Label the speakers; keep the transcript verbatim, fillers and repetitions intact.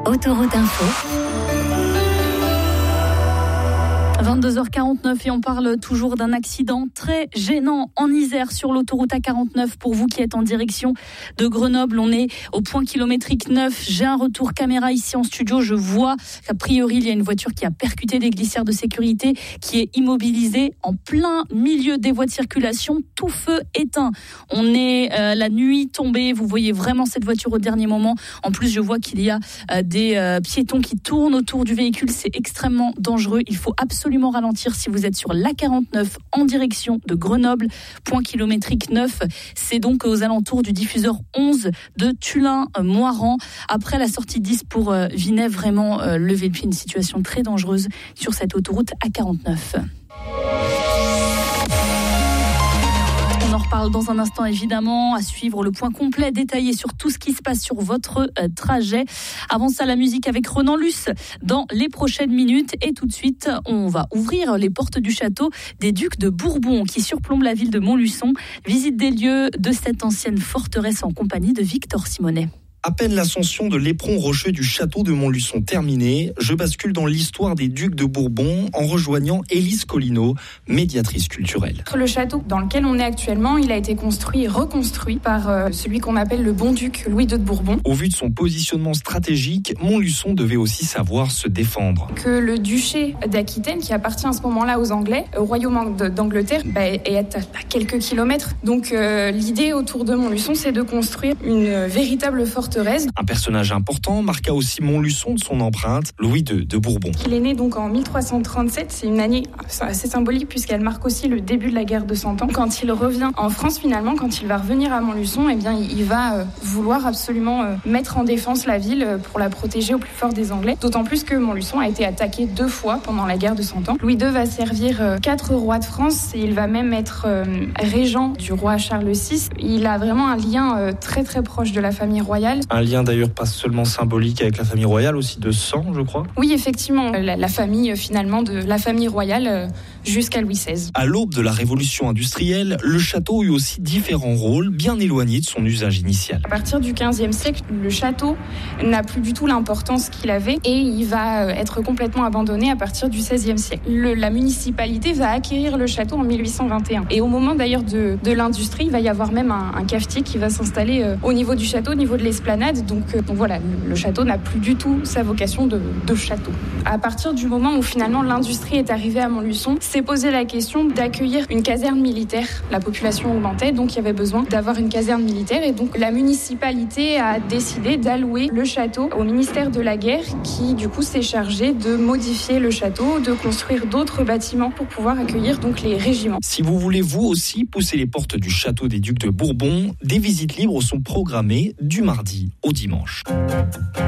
Speaker 1: Autoroute Info.
Speaker 2: vingt-deux heures quarante-neuf et on parle toujours d'un accident très gênant en Isère sur l'autoroute A quarante-neuf. Pour vous qui êtes en direction de Grenoble, on est au point kilométrique neuf. J'ai un retour caméra ici en studio. Je vois qu'a priori, il y a une voiture qui a percuté des glissières de sécurité, qui est immobilisée en plein milieu des voies de circulation, tout feu éteint. On est euh, la nuit tombée. Vous voyez vraiment cette voiture au dernier moment. En plus, je vois qu'il y a euh, des euh, piétons qui tournent autour du véhicule. C'est extrêmement dangereux. Il faut absolument ralentir si vous êtes sur l'A quarante-neuf en direction de Grenoble, point kilométrique neuf. C'est donc aux alentours du diffuseur onze de Tullin-Moiran. Après la sortie dix pour euh, Vinay, vraiment euh, levé le pied, une situation très dangereuse sur cette autoroute A quarante-neuf. On en reparle dans un instant, évidemment, à suivre le point complet détaillé sur tout ce qui se passe sur votre euh, trajet. Avant ça, la musique avec Renan Luce dans les prochaines minutes. Et tout de suite, on va ouvrir les portes du château des Ducs de Bourbon qui surplombe la ville de Montluçon. Visite des lieux de cette ancienne forteresse en compagnie de Victor Simonet.
Speaker 3: À peine l'ascension de l'éperon rocheux du château de Montluçon terminée, je bascule dans l'histoire des Ducs de Bourbon en rejoignant Élise Collineau, médiatrice culturelle.
Speaker 4: Le château dans lequel on est actuellement, il a été construit et reconstruit par euh, celui qu'on appelle le bon duc Louis deux de Bourbon.
Speaker 3: Au vu de son positionnement stratégique, Montluçon devait aussi savoir se défendre.
Speaker 4: Que le duché d'Aquitaine, qui appartient à ce moment-là aux Anglais, au royaume d'Angleterre, bah, est à, à quelques kilomètres. Donc euh, l'idée autour de Montluçon, c'est de construire une véritable forteresse.
Speaker 3: Un personnage important marqua aussi Montluçon de son empreinte, Louis deux de Bourbon.
Speaker 4: Il est né donc en mille trois cent trente-sept, c'est une année assez symbolique puisqu'elle marque aussi le début de la guerre de Cent Ans. Quand il revient en France finalement, quand il va revenir à Montluçon, eh bien il va vouloir absolument mettre en défense la ville pour la protéger au plus fort des Anglais. D'autant plus que Montluçon a été attaqué deux fois pendant la guerre de Cent Ans. Louis deux va servir quatre rois de France et il va même être régent du roi Charles six. Il a vraiment un lien très très proche de la famille royale.
Speaker 3: Un lien d'ailleurs pas seulement symbolique avec la famille royale, aussi de sang, je crois.
Speaker 4: Oui, effectivement, la, la famille finalement de la famille royale jusqu'à Louis seize.
Speaker 3: À l'aube de la révolution industrielle, le château eut aussi différents rôles bien éloignés de son usage initial.
Speaker 4: À partir du quinzième siècle, le château n'a plus du tout l'importance qu'il avait et il va être complètement abandonné à partir du seizième siècle. Le, la municipalité va acquérir le château en mille huit cent vingt et un. Et au moment d'ailleurs de, de l'industrie, il va y avoir même un, un cafetier qui va s'installer euh, au niveau du château, au niveau de l'esplanade. Donc, euh, donc voilà, le, le château n'a plus du tout sa vocation de, de château. À partir du moment où finalement l'industrie est arrivée à Montluçon, s'est posé la question d'accueillir une caserne militaire. La population augmentait, donc il y avait besoin d'avoir une caserne militaire. Et donc la municipalité a décidé d'allouer le château au ministère de la Guerre qui du coup s'est chargé de modifier le château, de construire d'autres bâtiments pour pouvoir accueillir donc les régiments.
Speaker 3: Si vous voulez vous aussi pousser les portes du château des Ducs de Bourbon, des visites libres sont programmées du mardi au dimanche.